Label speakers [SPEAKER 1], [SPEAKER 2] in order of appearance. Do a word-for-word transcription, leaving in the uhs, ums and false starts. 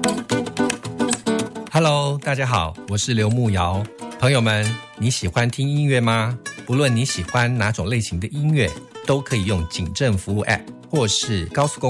[SPEAKER 1] Hello， 大家好，我是刘慕瑶。朋友们，你喜欢听音乐吗？不论你喜欢哪种类型的音乐，都可以用警政服务 App 或是高速公